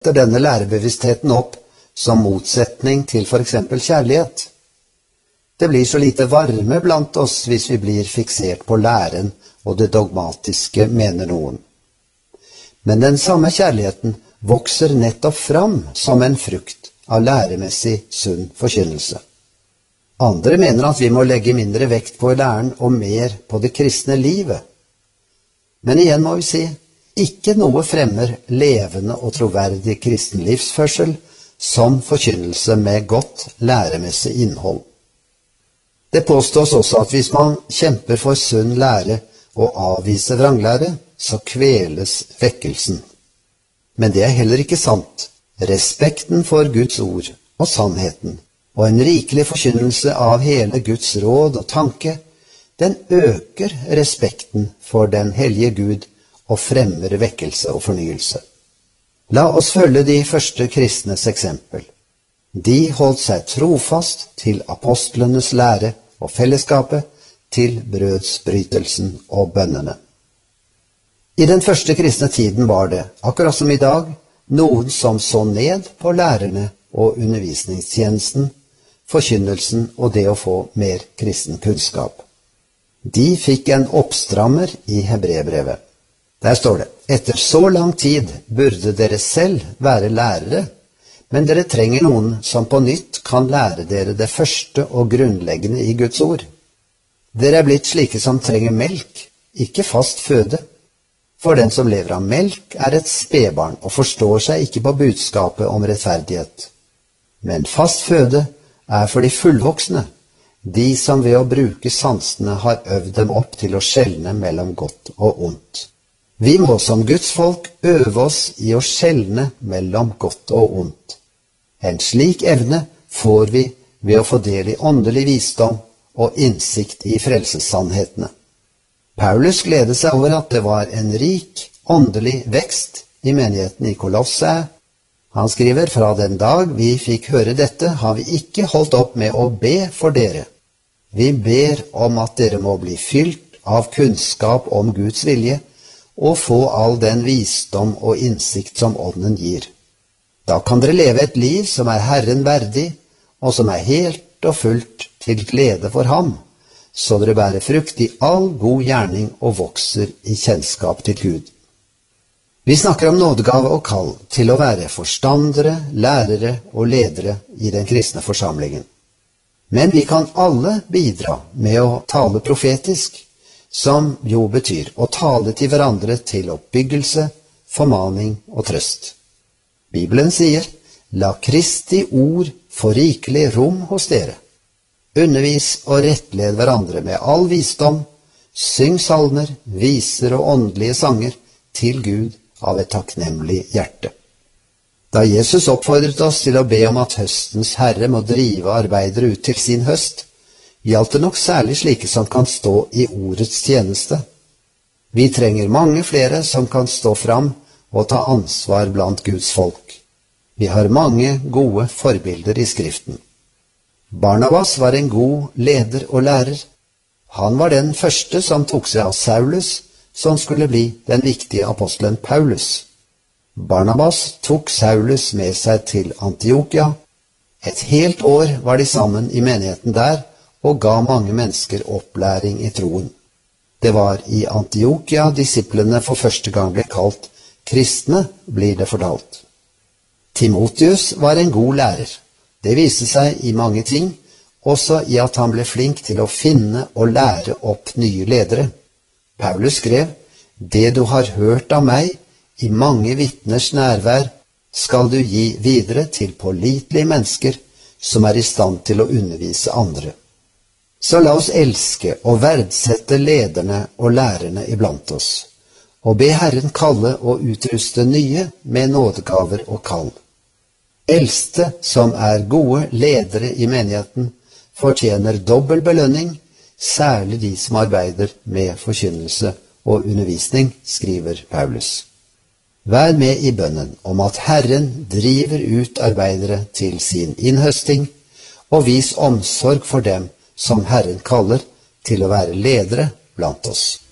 setter denne lærebevisstheten opp som motsetning til for eksempel kjærlighet. Det blir så lite varme blant oss hvis vi blir fiksert på læren og det dogmatiske, mener noen. Men den samme kjærligheten vokser nettopp fram som en frukt av læremessig sunn forkynnelse. Andre mener at vi må legge mindre vekt på læren og mer på det kristne livet. Men igjen må vi si, ikke noe fremmer levende og troverdig kristen livsførsel som forkynnelse med godt læremessig innhold. Det påstås også at hvis man kjemper for sunn lære og avviser vranglære, så kveles vekkelsen. Men det er heller ikke sant. Respekten for Guds ord og sannheten, og en rikelig forkynnelse av hele Guds råd og tanke, den øker respekten for den hellige Gud og fremmer vekkelse og fornyelse. La oss følge de første kristnes eksempel. De holdt seg trofast til apostlenes lære og fellesskapet, til brødsbrytelsen og bønnene. I den første kristne tiden var det, akkurat som i dag, noen som så ned på lærerne og undervisningstjenesten, forkynnelsen og det å få mer kristen kunnskap. De fikk en oppstrammer i Hebreerbrevet. Der står det, etter så lang tid burde dere selv være lærere, men dere trenger noen som på nytt kan lære dere det første og grunnleggende i Guds ord. Dere er blitt slike som trenger melk, ikke fast føde. For den som lever av melk er et spedbarn og forstår seg ikke på budskapet om rettferdighet. Men fast føde er for de fullvoksne, de som ved å bruke sansene har øvd dem opp til å skjelne mellom godt og ondt. Vi må som Guds folk øve oss i å skjelne mellom godt og ondt. En slik evne får vi ved å få del i åndelig visdom og innsikt i frelsessannhetene. Paulus gledet seg over at det var en rik åndelig vekst i menigheten i Kolosse. Han skriver, fra den dag vi fikk høre dette, har vi ikke holdt opp med å be for dere. Vi ber om at dere må bli fylt av kunnskap om Guds vilje og få all den visdom og innsikt som ånden gir. Da kan dere leve et liv som er Herren verdig, og som er helt og fullt til glede for ham, så dere bærer frukt i all god gjerning og vokser i kjennskap til Gud. Vi snakker om nådegave og kall til å være forstandere, lærere og ledere i den kristne forsamlingen. Men vi kan alle bidra med å tale profetisk, som jo betyr å tale til hverandre til oppbyggelse, formaning og trøst. Bibelen sier, la Kristi ord få rikelig rom hos dere. Undervis og rettled hverandre med all visdom, syng salmer, viser og åndelige sanger til Gud av et takknemlig hjerte. Da Jesus oppfordret oss til å be om at høstens Herre må drive arbeidere ut til sin høst, gjaldt det nok særlig slike som kan stå i ordets tjeneste. Vi trenger mange flere som kan stå fram og ta ansvar blant Guds folk. Vi har mange gode forbilder i Skriften. Barnabas var en god leder og lærer. Han var den første som tok seg av Saulus, som skulle bli den viktige apostelen Paulus. Barnabas tok Saulus med seg til Antiokia. Et helt år var de sammen i menigheten der, og ga mange mennesker opplæring i troen. Det var i Antiokia disiplene for første gang ble kalt kristne, blir det fortalt. Timotheus var en god lærer. Det viste seg i mange ting, også i at han ble flink til å finne og lære opp nye ledere. Paulus skrev, det du har hørt av meg i mange vitners nærvær, skal du gi videre til pålitelige mennesker som er i stand til å undervise andre. Så la oss elske og verdsette lederne og lærerne iblant oss, og be Herren kalle og utruste nye med nådegaver og kall. Eldste som er gode ledere i menigheten, fortjener dobbel belønning, særlig de som arbeider med forkynnelse og undervisning, skriver Paulus. Vær med i bønnen om at Herren driver ut arbeidere til sin innhøsting, og vis omsorg for dem som Herren kaller til å være ledere blant oss.